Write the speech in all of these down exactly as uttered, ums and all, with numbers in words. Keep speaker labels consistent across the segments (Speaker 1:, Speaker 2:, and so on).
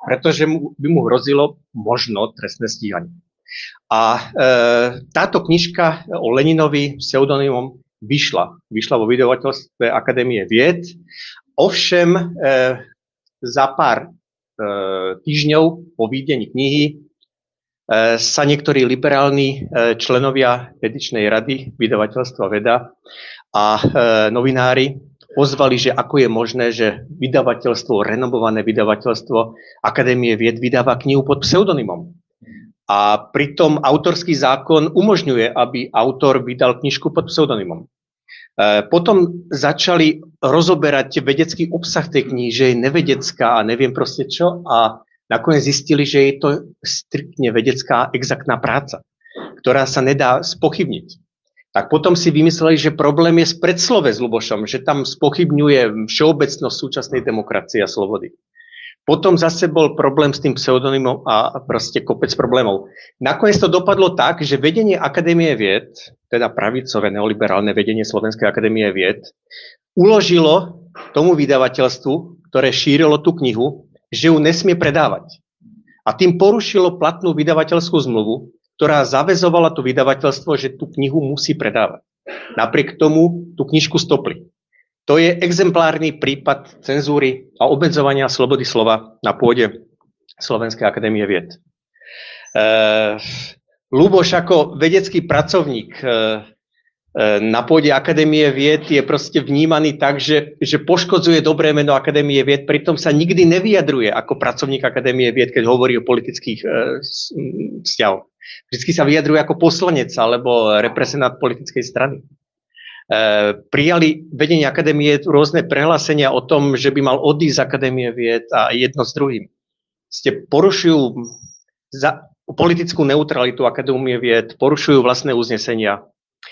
Speaker 1: pretože mu, by mu hrozilo možno trestné stíhanie. A e, táto knižka o Leninovi pseudonymom vyšla. Vyšla vo vydavateľstve Akadémie vied. Ovšem e, za pár e, týždňov po výdení knihy e, sa niektorí liberálni e, členovia edičnej rady vydavateľstva Veda a e, novinári ozvali, že ako je možné, že vydavateľstvo, renomované vydavateľstvo Akadémie vied vydáva knihu pod pseudonymom. A pritom autorský zákon umožňuje, aby autor vydal knižku pod pseudonymom. E, potom začali rozoberať vedecký obsah tej knihy, že je nevedecká a neviem proste čo. A nakoniec zistili, že je to striktne vedecká exaktná práca, ktorá sa nedá spochybniť. Tak potom si vymysleli, že problém je z predslove s Lubošom, že tam spochybňuje všeobecnosť súčasnej demokracie a slobody. Potom zase bol problém s tým pseudonymom a proste kopec problémov. Nakoniec to dopadlo tak, že vedenie Akadémie vied, teda pravicové neoliberálne vedenie Slovenskej akadémie vied, uložilo tomu vydavateľstvu, ktoré šírilo tú knihu, že ju nesmie predávať. A tým porušilo platnú vydavateľskú zmluvu, ktorá zaväzovala to vydavateľstvo, že tú knihu musí predávať. Napriek tomu tú knižku stopli. To je exemplárny prípad cenzúry a obmedzovania slobody slova na pôde Slovenskej akadémie vied. E, Luboš ako vedecký pracovník e, e, na pôde Akadémie vied je proste vnímaný tak, že, že poškodzuje dobré meno Akadémie vied, pritom sa nikdy nevyjadruje ako pracovník Akadémie vied, keď hovorí o politických e, vzťahoch. Vždycky sa vyjadruje ako poslanec alebo reprezentant politickej strany. E, prijali vedenie Akadémie rôzne prehlásenia o tom, že by mal odísť z Akadémie vied a jedno s druhým. Ste porušujú za politickú neutralitu Akadémie vied, porušujú vlastné uznesenia.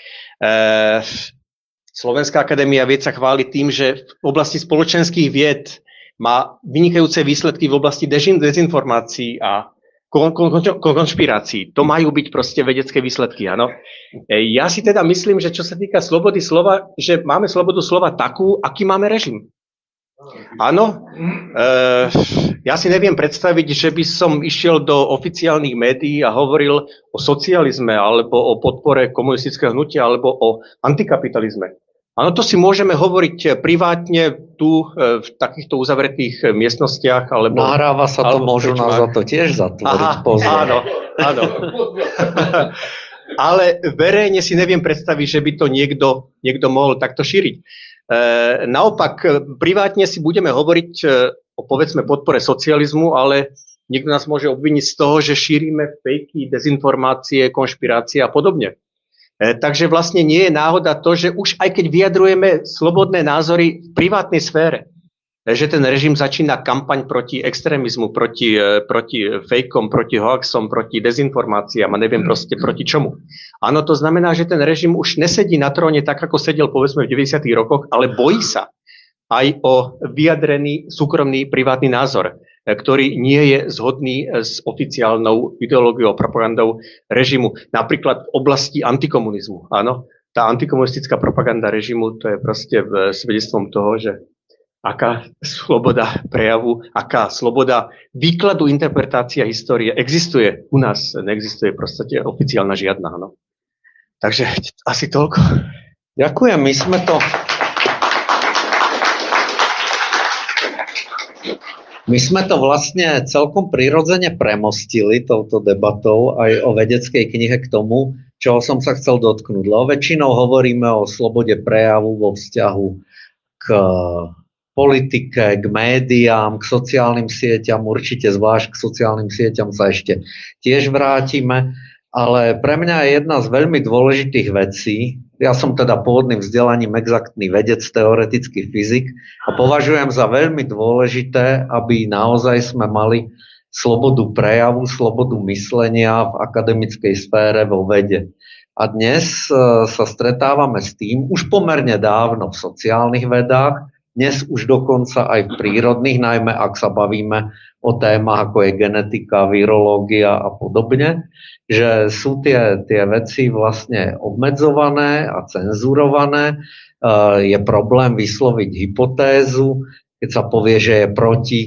Speaker 1: E, Slovenská akadémia vied sa chváli tým, že v oblasti spoločenských vied má vynikajúce výsledky v oblasti dezinformácií a kon, kon, kon, konšpirácií. To majú byť proste vedecké výsledky, áno. Ja si teda myslím, že čo sa týka slobody slova, že máme slobodu slova takú, aký máme režim. Áno, e, ja si neviem predstaviť, že by som išiel do oficiálnych médií a hovoril o socializme, alebo o podpore komunistického hnutia, alebo o antikapitalizme. Áno, to si môžeme hovoriť privátne tu v takýchto uzavretých miestnostiach. Alebo,
Speaker 2: nahráva sa to, môžu nás za to tiež zatvoriť.
Speaker 1: Aha, áno, áno. Ale verejne si neviem predstaviť, že by to niekto, niekto mohol takto šíriť. E, naopak, privátne si budeme hovoriť o, povedzme, podpore socializmu, ale niekto nás môže obviniť z toho, že šírime fejky, dezinformácie, konšpirácie a podobne. E, takže vlastne nie je náhoda to, že už aj keď vyjadrujeme slobodné názory v privátnej sfére, že ten režim začína kampaň proti extrémizmu, proti, proti fejkom, proti hoaxom, proti dezinformáciám a neviem proste proti čomu. Áno, to znamená, že ten režim už nesedí na tróne tak, ako sedel povedzme v deväťdesiatych rokoch, ale bojí sa aj o vyjadrený súkromný privátny názor, ktorý nie je zhodný s oficiálnou ideológiou a propagandou režimu. Napríklad v oblasti antikomunizmu. Áno, tá antikomunistická propaganda režimu, to je proste svedectvom toho, že aká sloboda prejavu, aká sloboda výkladu, interpretácia histórie existuje. U nás neexistuje proste oficiálna žiadna. No. Takže asi toľko.
Speaker 2: Ďakujem, my sme to... My sme to vlastne celkom prirodzene premostili touto debatou aj o vedeckej knihe k tomu, čoho som sa chcel dotknúť. Lebo väčšinou hovoríme o slobode prejavu vo vzťahu k politike, k médiám, k sociálnym sieťam, určite zvlášť k sociálnym sieťam sa ešte tiež vrátime, ale pre mňa je jedna z veľmi dôležitých vecí, ja som teda pôvodným vzdelaním exaktný vedec, teoretický fyzik a považujem za veľmi dôležité, aby naozaj sme mali slobodu prejavu, slobodu myslenia v akademickej sfére vo vede. A dnes sa stretávame s tým, už pomerne dávno v sociálnych vedách, dnes už dokonca aj v prírodných, najmä ak sa bavíme o témach ako je genetika, virológia a podobne, že sú tie, tie veci vlastne obmedzované a cenzurované. Je problém vysloviť hypotézu, keď sa povie, že je proti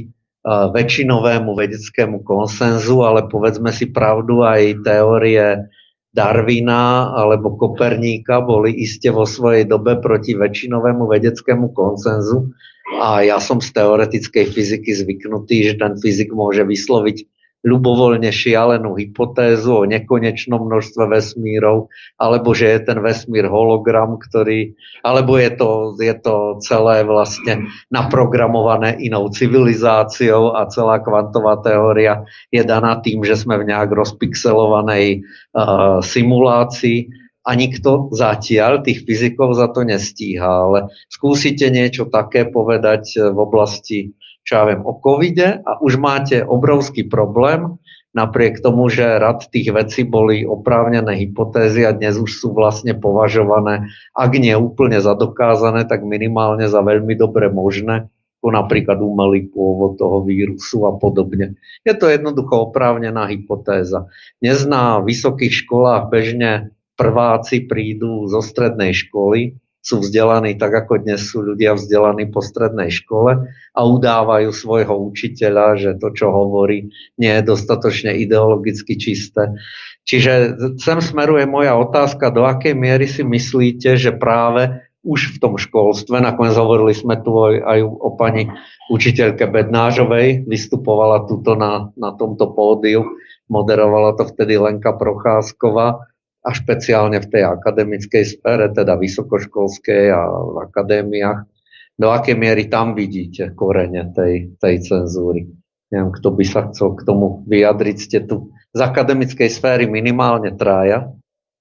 Speaker 2: väčšinovému vedeckému konsenzu, ale povedzme si pravdu, aj teórie Darwina alebo Koperníka boli iste vo svojej dobe proti väčšinovému vedeckému konsenzu. A ja som z teoretickej fyziky zvyknutý, že ten fyzik môže vysloviť ľubovoľne šialenú hypotézu o nekonečnom množstve vesmírov, alebo že je ten vesmír hologram, ktorý, alebo je to, je to celé vlastne naprogramované inou civilizáciou a celá kvantová teória je daná tým, že sme v nejak rozpixelovanej uh, simulácii a nikto zatiaľ tých fyzikov za to nestíha, ale skúsite niečo také povedať v oblasti, čo ja viem, o covide a už máte obrovský problém, napriek tomu, že rad tých vecí boli oprávnené hypotézy a dnes už sú vlastne považované, ak nie úplne za dokázané, tak minimálne za veľmi dobre možné, ako napríklad umelý pôvod toho vírusu a podobne. Je to jednoducho oprávnená hypotéza. Dnes na vysokých školách bežne prváci prídu zo strednej školy, sú vzdelaní tak, ako dnes sú ľudia vzdelaní po strednej škole a udávajú svojho učiteľa, že to, čo hovorí, nie je dostatočne ideologicky čisté. Čiže sem smeruje moja otázka, do akej miery si myslíte, že práve už v tom školstve, nakoniec hovorili sme tu aj o pani učiteľke Bednážovej, vystupovala tuto na, na tomto pódiu, moderovala to vtedy Lenka Procházková, a špeciálne v tej akademickej sfére, teda vysokoškolskej a v akadémiách. Do akej miery tam vidíte korene tej, tej cenzúry? Neviem, kto by sa chcel k tomu vyjadriť. Ste tu z akademickej sféry minimálne traja.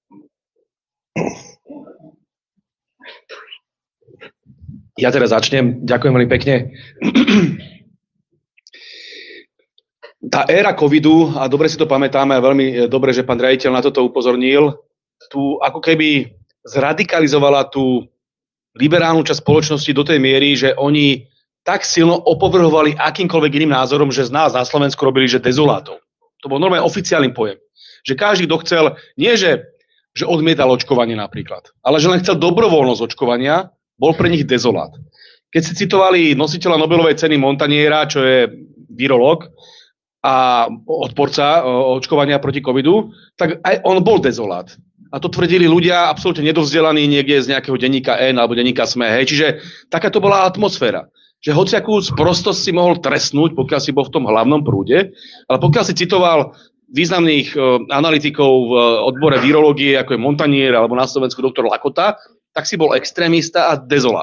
Speaker 3: Ja teraz začnem. Ďakujem veľmi pekne. Tá éra covidu, a dobre si to pamätáme, a veľmi dobre, že pán riaditeľ na toto upozornil, tu ako keby zradikalizovala tú liberálnu časť spoločnosti do tej miery, že oni tak silno opovrhovali akýmkoľvek iným názorom, že z nás na Slovensku robili, že dezolátov. To bol normálne oficiálny pojem. Že každý, kto chcel, nie že, že odmietal očkovanie napríklad, ale že len chcel dobrovoľnosť očkovania, bol pre nich dezolát. Keď si citovali nositeľa Nobelovej ceny Montaniera, čo je virológ, a odporca očkovania proti covidu, tak aj on bol dezolát. A to tvrdili ľudia absolútne nedovzdelaní niekde z nejakého denníka N alebo denníka SME. Hej. Čiže taká to bola atmosféra. Že hociakú sprostosť si mohol trestnúť, pokiaľ si bol v tom hlavnom prúde, ale pokiaľ si citoval významných analytikov v odbore virológie, ako je Montanier alebo na Slovensku doktor Lakota, tak si bol extrémista a dezolát.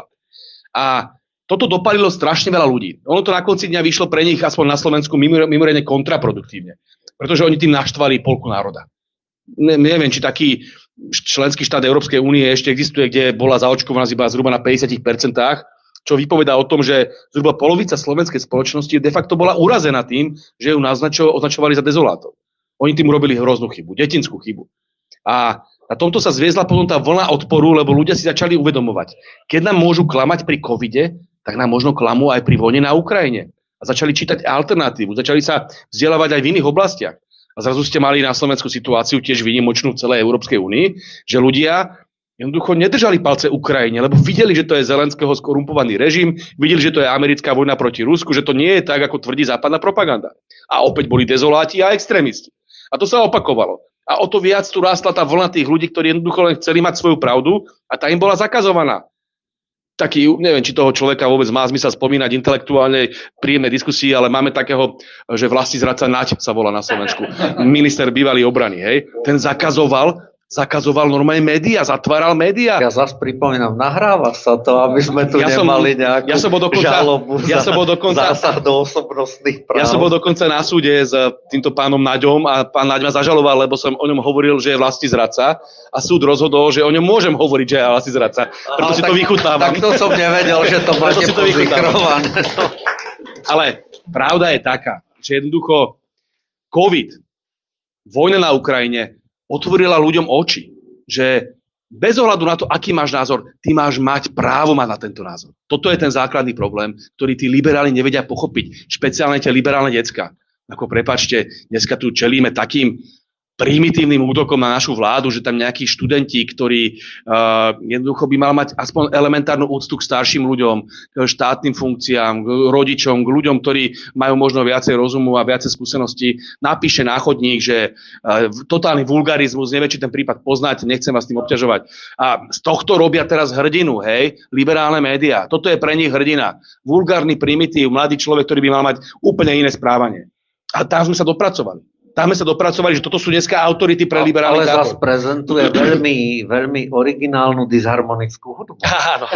Speaker 3: A toto dopalilo strašne veľa ľudí. Ono to na konci dňa vyšlo pre nich, aspoň na Slovensku, mimoriadne kontraproduktívne. Pretože oni tým naštvali polku národa. Ne, neviem, či taký členský štát Európskej únie ešte existuje, kde bola zaočkovaná iba zhruba na päťdesiat percent, čo vypovedá o tom, že zhruba polovica slovenskej spoločnosti de facto bola urazená tým, že ju naznačo, označovali za dezolátov. Oni tým urobili hroznú chybu, detinskú chybu. A na tomto sa zviezla potom tá vlna odporu, lebo ľudia si začali uvedomovať. Keď nám môžu klamať pri covide, tak nám možno klamú aj pri vojne na Ukrajine. A začali čítať alternatívu, začali sa vzdelávať aj v iných oblastiach. A zrazu ste mali na Slovensku situáciu tiež výnimočnú v celej Európskej únii, že ľudia jednoducho nedržali palce Ukrajine, lebo videli, že to je Zelenského skorumpovaný režim, videli, že to je americká vojna proti Rusku, že to nie je tak, ako tvrdí západná propaganda. A opäť boli dezoláti a extrémisti. A to sa opakovalo. A o to viac tu rástla tá vlna tých ľudí, ktorí jednoducho len chceli mať svoju pravdu a tá im bola zakazovaná. Taký, neviem, či toho človeka vôbec má zmysel spomínať intelektuálne príjemné diskusie, ale máme takého, že vlastizradca Naď sa volá na Slovensku. Minister bývalý obrany, hej. Ten zakazoval, zakazoval normálne médiá, zatváral médiá.
Speaker 2: Ja zase pripomínam, nahráva sa to, aby sme tu ja nemali som, nejakú
Speaker 3: ja som dokonca,
Speaker 2: žalobu
Speaker 3: ja som dokonca,
Speaker 2: zásah do osobnostných práv.
Speaker 3: Ja som bol dokonca na súde s týmto pánom Naďom a pán Naď ma zažaloval, lebo som o ňom hovoril, že je vlastizradca a súd rozhodol, že o ňom môžem hovoriť, že je vlastizradca. Preto si
Speaker 2: tak,
Speaker 3: to vychutnávam.
Speaker 2: Tak to som nevedel, že to máte pozikrované.
Speaker 3: Ale pravda je taká, že jednoducho COVID, vojna na Ukrajine, otvorila ľuďom oči, že bez ohľadu na to, aký máš názor, ty máš mať právo mať na tento názor. Toto je ten základný problém, ktorý tí liberáli nevedia pochopiť. Špeciálne tie liberálne decká. Ako prepáčte, dneska tu čelíme takým primitívnym útokom na našu vládu, že tam nejakí študenti, ktorí uh, jednoducho by mal mať aspoň elementárnu úctu k starším ľuďom, k štátnym funkciám, k rodičom, k ľuďom, ktorí majú možno viacej rozumu a viacej skúseností, napíše na chodník, že uh, totálny vulgarizmus, neviem, či ten prípad poznáte, nechcem vás tým obťažovať. A z tohto robia teraz hrdinu, hej, liberálne médiá. Toto je pre nich hrdina. Vulgárny primitív, mladý človek, ktorý by mal mať úplne iné správanie. A tam sme sa dopracovali. Tam sme sa dopracovali, že toto sú dneska autority pre liberálny
Speaker 2: tábor. Ale zase
Speaker 3: tábor.
Speaker 2: prezentuje veľmi, veľmi originálnu disharmonickú hudbu.
Speaker 3: Áno.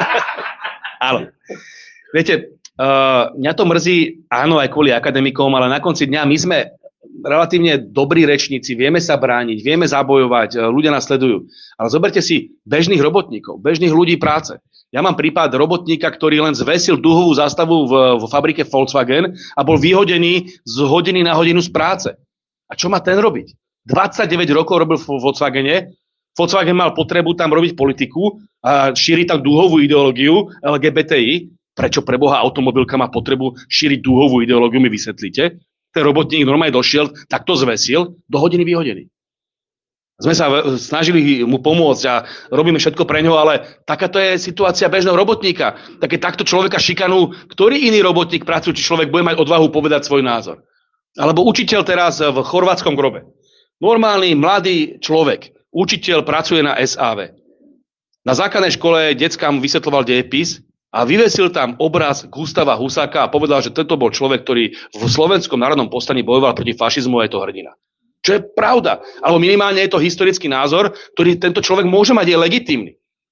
Speaker 3: Áno. Viete, uh, mňa to mrzí, áno, aj kvôli akademikom, ale na konci dňa my sme relatívne dobrí rečníci, vieme sa brániť, vieme zabojovať, ľudia nás sledujú. Ale zoberte si bežných robotníkov, bežných ľudí práce. Ja mám prípad robotníka, ktorý len zvesil duhovú zástavu v, v fabrike Volkswagen a bol vyhodený z hodiny na hodinu z práce. A čo má ten robiť? dvadsaťdeväť rokov robil v Volkswagene, Volkswagen mal potrebu tam robiť politiku a šíriť tam duhovú ideológiu el gé bé té í. Prečo pre Boha automobilka má potrebu šíriť duhovú ideológiu, mi vysvetlíte? Ten robotník normálne došiel, tak to zvesil, do hodiny vyhodený. Sme sa snažili mu pomôcť a robíme všetko pre ňo, ale takáto je situácia bežného robotníka. Také takto človeka šikanú, ktorý iný robotník pracujúci človek bude mať odvahu povedať svoj názor. Alebo učiteľ teraz v chorvátskom grobe. Normálny, mladý človek, učiteľ pracuje na es á vé. Na základnej škole deckám vysvetľoval dejepis a vyvesil tam obraz Gustáva Husáka a povedal, že tento bol človek, ktorý v Slovenskom národnom povstaní bojoval proti fašizmu a je to hrdina. Čo je pravda. Alebo minimálne je to historický názor, ktorý tento človek môže mať, je legitímny.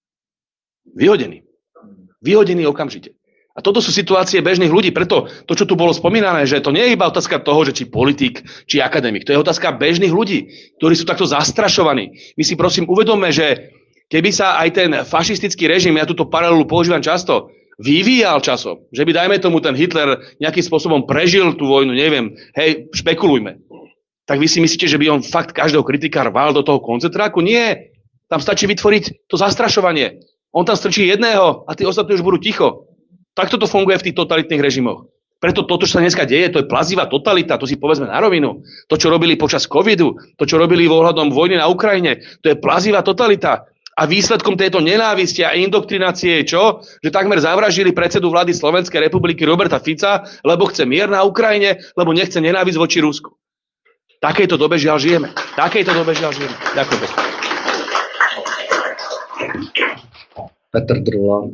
Speaker 3: Vyhodený. Vyhodený okamžite. A toto sú situácie bežných ľudí, preto to, čo tu bolo spomínané, že to nie je iba otázka toho, že či politik, či akademik, to je otázka bežných ľudí, ktorí sú takto zastrašovaní. My si prosím uvedomme, že keby sa aj ten fašistický režim, ja túto paralelu používam často, vyvíjal časom, že by, dajme tomu, ten Hitler nejakým spôsobom prežil tú vojnu, neviem, hej, špekulujme. Tak vy si myslíte, že by on fakt každého kritika rval do toho koncentráku? Nie. Tam stačí vytvoriť to zastrašovanie. On tam strčí jedného a tí ostatní už budú ticho. Takto to funguje v tých totalitných režimoch. Preto toto, čo sa dneska deje, to je plazivá totalita, to si povedzme na rovinu. To, čo robili počas covidu, to, čo robili ohľadom vojny na Ukrajine, to je plazivá totalita. A výsledkom tejto nenávisti a indoktrinácie je čo? Že takmer zavraždili predsedu vlády Slovenskej republiky Roberta Fica, lebo chce mier na Ukrajine, lebo nechce nenávisť voči Rusku. V takejto dobe žiaľ žijeme. V takejto dobe žiaľ žijeme. Ďakujem pekne.
Speaker 2: Petr Drulák.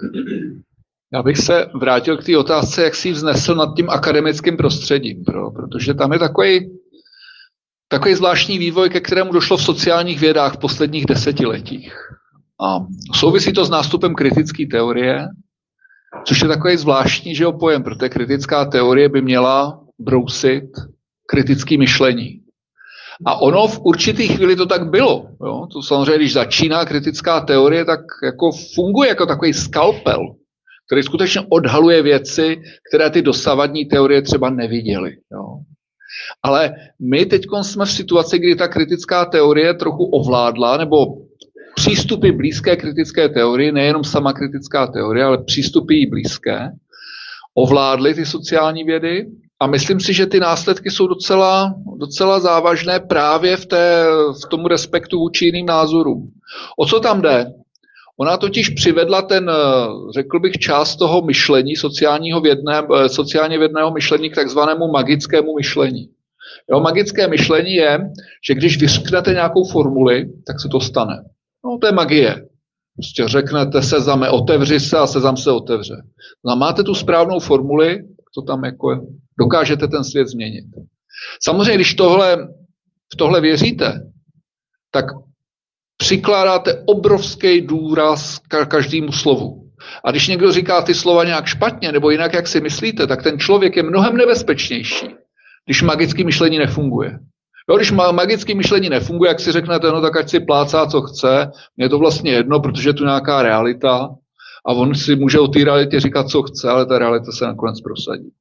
Speaker 4: Já bych se vrátil k té otázce, jak si ji vznesl nad tím akademickým prostředím, pro, protože tam je takový, takový zvláštní vývoj, ke kterému došlo v sociálních vědách v posledních desetiletích. A souvisí to s nástupem kritické teorie, což je takový zvláštní, že jo, pojem, protože kritická teorie by měla brousit kritické myšlení. A ono v určitý chvíli to tak bylo. Jo? To samozřejmě, když začíná kritická teorie, tak jako funguje jako takový skalpel, který skutečně odhaluje věci, které ty dosavadní teorie třeba neviděly. Jo. Ale my teď jsme v situaci, kdy ta kritická teorie trochu ovládla, nebo přístupy blízké kritické teorii, nejenom sama kritická teorie, ale přístupy jí blízké, ovládly ty sociální vědy a myslím si, že ty následky jsou docela, docela závažné právě v, té, v tomu respektu vůči jiným názorům. O co tam jde? Ona totiž přivedla ten, řekl bych, část toho myšlení, sociálního vědné, sociálně vědného myšlení k takzvanému magickému myšlení. Jo, magické myšlení je, že když vyřknete nějakou formuli, tak se to stane. No, to je magie. Prostě řeknete sezame, otevři se a sezam se otevře. No, máte tu správnou formuli, to tam jako dokážete ten svět změnit. Samozřejmě, když tohle, v tohle věříte, tak přikládáte obrovský důraz každému slovu. A když někdo říká ty slova nějak špatně nebo jinak, jak si myslíte, tak ten člověk je mnohem nebezpečnější, když magické myšlení nefunguje. Jo, když magické myšlení nefunguje, jak si řeknete, no tak ať si plácá, co chce, mě je to vlastně jedno, protože je tu nějaká realita a on si může o té realitě říkat, co chce, ale ta realita se nakonec prosadí.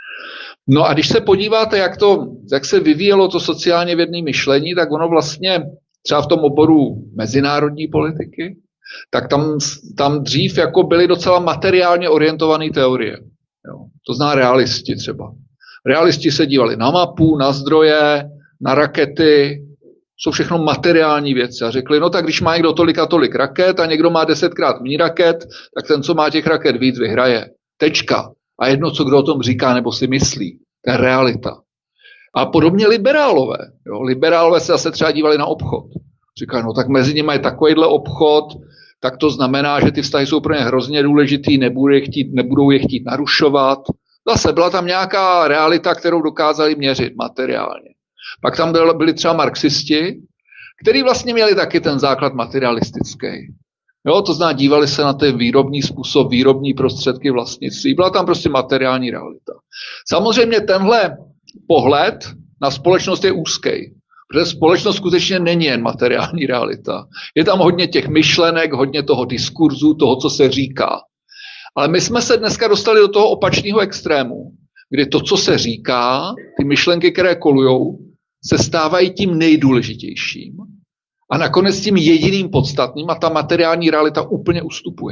Speaker 4: No a když se podíváte, jak, to, jak se vyvíjelo to sociálně vědné myšlení, tak ono vlastně třeba v tom oboru mezinárodní politiky, tak tam, tam dřív jako byly docela materiálně orientované teorie. Jo. To zná realisti třeba. Realisti se dívali na mapu, na zdroje, na rakety jsou všechno materiální věci. A řekli, no tak když má někdo tolik a tolik raket a někdo má desetkrát méně raket, tak ten, co má těch raket víc, vyhraje. Tečka. A jedno, co kdo o tom říká nebo si myslí. To je realita. A podobně liberálové. Jo. Liberálové se zase třeba dívali na obchod. Říkají, no tak mezi nimi je takovýhle obchod, tak to znamená, že ty vztahy jsou pro ně hrozně důležitý, nebudou je chtít, nebudou je chtít narušovat. Zase byla tam nějaká realita, kterou dokázali měřit materiálně. Pak tam byli třeba marxisti, kteří vlastně měli taky ten základ materialistický. Jo, to znamená, dívali se na ten výrobní způsob, výrobní prostředky vlastnictví. Byla tam prostě materiální realita. Samozřejmě tenhle pohled na společnost je úzký, protože společnost skutečně není jen materiální realita. Je tam hodně těch myšlenek, hodně toho diskurzu, toho, co se říká. Ale my jsme se dneska dostali do toho opačného extrému, kdy to, co se říká, ty myšlenky, které kolujou, se stávají tím nejdůležitějším a nakonec tím jediným podstatným a ta materiální realita úplně ustupuje.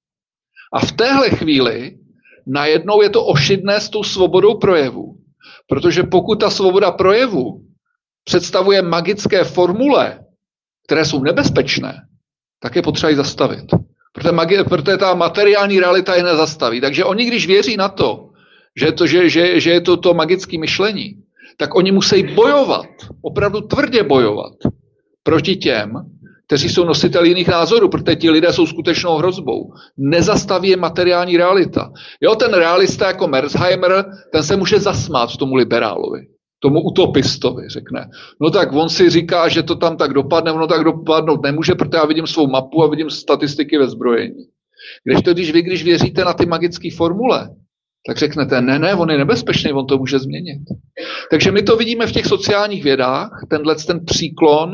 Speaker 4: A v téhle chvíli najednou je to ošidné s tou svobodou projevu, protože pokud ta svoboda projevu představuje magické formule, které jsou nebezpečné, tak je potřeba ji zastavit. Protože, magi- protože ta materiální realita je nezastaví. Takže oni, když věří na to, že je to, že, že, že je to, to magické myšlení, tak oni musí bojovat, opravdu tvrdě bojovat proti těm, kteří jsou nositeli jiných názorů, protože ti lidé jsou skutečnou hrozbou. Nezastaví je materiální realita. Jo, ten realista jako Merzheimer, ten se může zasmát tomu liberálovi, tomu utopistovi, řekne. No tak on si říká, že to tam tak dopadne, ono tak dopadnout nemůže, protože já vidím svou mapu a vidím statistiky ve zbrojení. Když to, když vy, když věříte na ty magické formule, tak řeknete, ne, ne, on je nebezpečný, on to může změnit. Takže my to vidíme v těch sociálních vědách, tenhle ten příklon,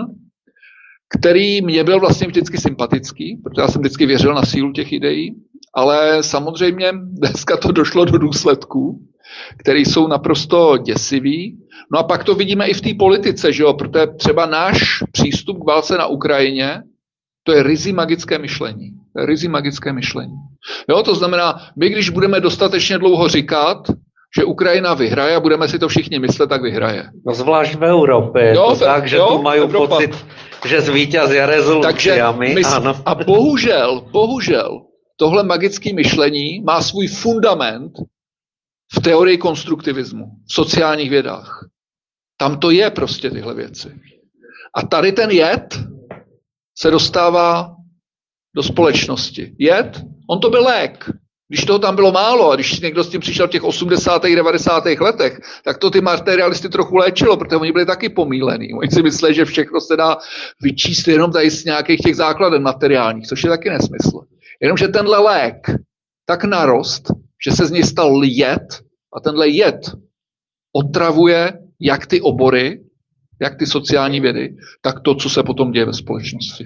Speaker 4: který mě byl vlastně vždycky sympatický, protože já jsem vždycky věřil na sílu těch ideí, ale samozřejmě dneska to došlo do důsledků, které jsou naprosto děsivý. No a pak to vidíme i v té politice, že jo, protože třeba náš přístup k válce na Ukrajině, to je ryzí magické myšlení. To je ryzí magické myšlení. Jo, to znamená, my když budeme dostatečně dlouho říkat, že Ukrajina vyhraje a budeme si to všichni myslet, tak vyhraje.
Speaker 2: No zvlášť v Európe.
Speaker 4: Jo,
Speaker 2: to tak, že
Speaker 4: jo,
Speaker 2: tu majú
Speaker 4: Evropa.
Speaker 2: pocit, že zvíťazia rezolúciami.
Speaker 4: Takže my, a bohužel, bohužel, tohle magické myšlení má svůj fundament v teorii konstruktivismu, v sociálních vědách. Tam to je prostě tyhle věci. A tady ten jed se dostává do společnosti. Jed, on to byl lék. Když toho tam bylo málo a když někdo s tím přišel v těch osmdesátých, devadesátých letech, tak to ty materialisty trochu léčilo, protože oni byli taky pomílení. Oni si mysleli, že všechno se dá vyčíst jenom tady z nějakých těch základen materiálních, což je taky nesmysl. Jenomže tenhle lék tak narost, že se z něj stal jed a tenhle jed otravuje jak ty obory, jak ty sociální vědy, tak to, co se potom děje ve společnosti.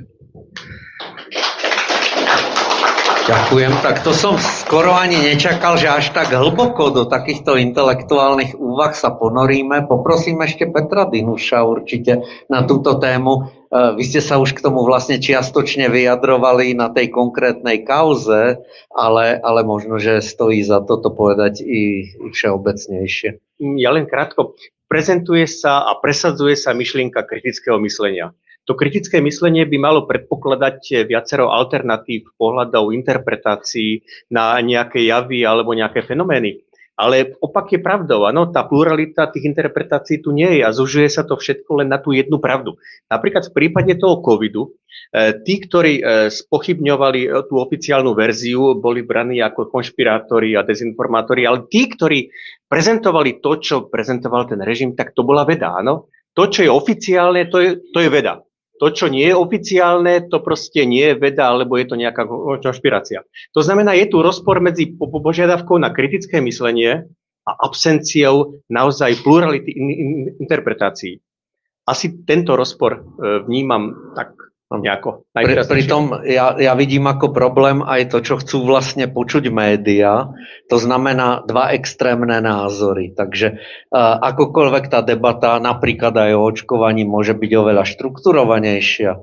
Speaker 2: Ďakujem, tak to som skoro ani nečakal, že až tak hlboko do takýchto intelektuálnych úvah sa ponoríme. Poprosím ešte Petra Dinuša určite na túto tému. Vy ste sa už k tomu vlastne čiastočne vyjadrovali na tej konkrétnej kauze, ale, ale možno, že stojí za to to povedať i, i všeobecnejšie.
Speaker 1: Ja len krátko. Prezentuje sa a presadzuje sa myšlienka kritického myslenia. To kritické myslenie by malo predpokladať viacero alternatív, pohľadov, interpretácií na nejaké javy alebo nejaké fenomény. Ale opak je pravdou, áno, tá pluralita tých interpretácií tu nie je a zužuje sa to všetko len na tú jednu pravdu. Napríklad v prípade toho covidu, tí, ktorí spochybňovali tú oficiálnu verziu, boli braní ako konšpirátori a dezinformátori, ale tí, ktorí prezentovali to, čo prezentoval ten režim, tak to bola veda, áno. To, čo je oficiálne, to je, to je veda. To, čo nie je oficiálne, to proste nie je veda, alebo je to nejaká konšpirácia. To znamená, je tu rozpor medzi požiadavkou na kritické myslenie a absenciou naozaj plurality interpretácií. Asi tento rozpor vnímam tak nejako najvýraznejšie.
Speaker 2: Pritom ja, ja vidím ako problém aj to, čo chcú vlastne počuť média, to znamená dva extrémne názory. Takže uh, akokoľvek tá debata napríklad aj o očkovaní môže byť oveľa štrukturovanejšia, uh,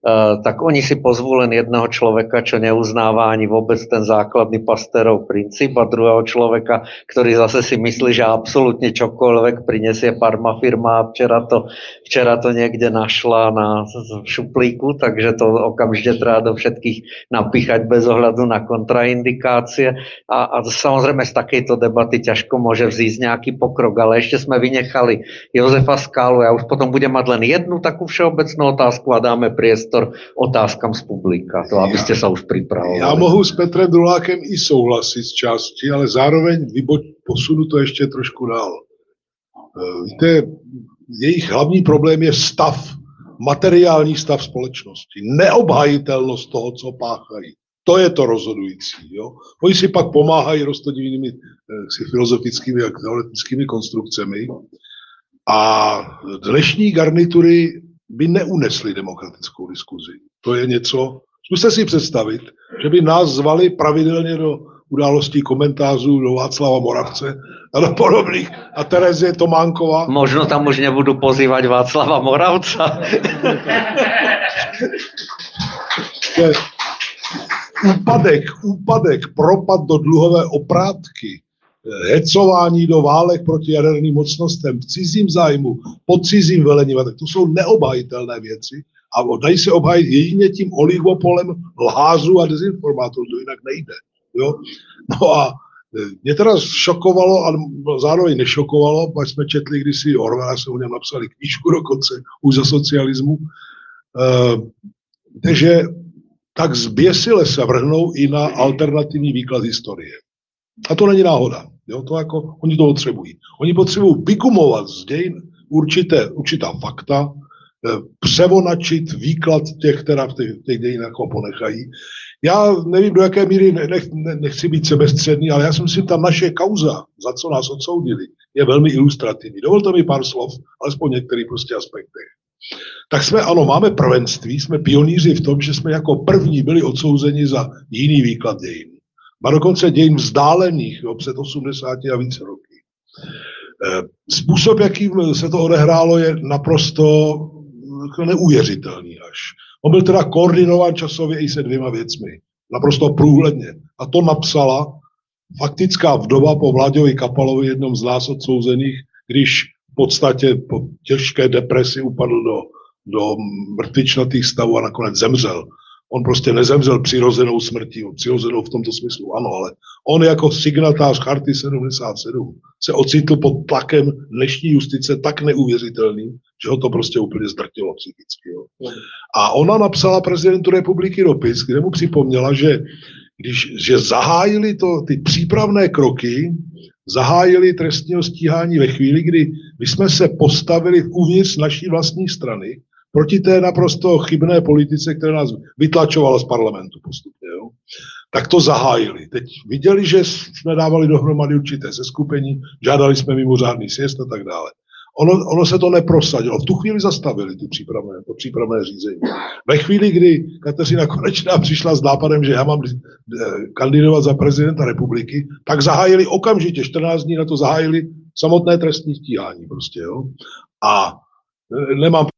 Speaker 2: tak oni si pozvú len jedného človeka, čo neuznáva ani vôbec ten základný Pasteurov princíp, a druhého človeka, ktorý zase si myslí, že absolútne čokoľvek prinesie farmafirma a včera to, včera to niekde našla na šuplíku, takže to okamžite treba do všetkých napíchať bez ohľadu na kontraindikácie. A, a samozrejme z takejto debaty ťažko môže vzísť nejaký pokrok, ale ešte sme vynechali Jozefa Skálu. Ja už potom budem mať len jednu takú všeobecnú otázku a dáme priestor otázkám z publika, to abyste sa už pripravovali.
Speaker 5: Já mohu s Petrem Drulákem i souhlasit z části, ale zároveň posunu to ještě trošku dál. Víte, jejich hlavní problém je stav, materiální stav společnosti, neobhajitelnost toho, co páchají. To je to rozhodující. Jo? Oni si pak pomáhají roztodivými filozofickými a teoretickými konstrukcemi a dnešní garnitury by neunesli demokratickou diskuzi. To je něco, zkuste si představit, že by nás zvali pravidelně do událostí komentářů, do Václava Moravce a do podobných, a Terezie Tománkova.
Speaker 2: Možno tam už nebudu pozývat Václava Moravca.
Speaker 5: úpadek, úpadek, propad do dluhové oprátky, hecování do válek proti jaderným mocnostem v cizím zájmu, pod cizím velením, tak to jsou neobhajitelné věci a dají se obhajit jedině tím oligopolem lhářů a dezinformátorů, to jinak nejde. Jo? No a mě teda šokovalo a zároveň nešokovalo, pak jsme četli kdysi Orwella, se o něm napsali knížku dokonce, už za socialismu, e, že tak zběsile se vrhnou i na alternativní výklad historie. A to není náhoda. Jo? To jako, oni to potřebují. Oni potřebují vygumovat z dějin určité, určitá fakta, převonačit výklad těch, která v těch, těch dějinách ponechají. Já nevím, do jaké míry, nech, nechci být sebestředný, ale já si myslím, ta naše kauza, za co nás odsoudili, je velmi ilustrativní. Dovolte mi pár slov, alespoň některých prostě aspektech. Tak jsme, ano, máme prvenství, jsme pionýři v tom, že jsme jako první byli odsouzeni za jiný výklad dějin. Má dokonce dějin vzdálených, jo, před osmdesáti a více roky. Způsob, jakým se to odehrálo, je naprosto neuvěřitelný až. On byl teda koordinován časově i se dvěma věcmi. Naprosto průhledně. A to napsala faktická vdova po Vláďovi Kapalovi, jednom z nás odsouzených, když v podstatě po těžké depresi upadl do, do mrtvičnatých stavů a nakonec zemřel. On prostě nezemřel přirozenou smrtí, přirozenou v tomto smyslu, ano, ale on jako signatář Charty sedmdesát sedm se ocitl pod tlakem dnešní justice tak neuvěřitelným, že ho to prostě úplně zdrtilo psychicky. Jo. A ona napsala prezidentu republiky dopis, kde mu připomněla, že když že zahájili to, ty přípravné kroky, zahájili trestního stíhání ve chvíli, kdy my jsme se postavili uvnitř naší vlastní strany proti té naprosto chybné politice, která nás vytlačovala z parlamentu postupně. Jo. Tak to zahájili. Teď viděli, že jsme dávali dohromady určité seskupení, žádali jsme mimořádný sjezd a tak dále. Ono, ono se to neprosadilo. V tu chvíli zastavili ty přípravné, to přípravné řízení. Ve chvíli, kdy Kateřina Konečná přišla s nápadem, že já mám kandidovat za prezidenta republiky, tak zahájili okamžitě, čtrnáct dní na to zahájili samotné trestní stíhání. Prostě, jo. A nemám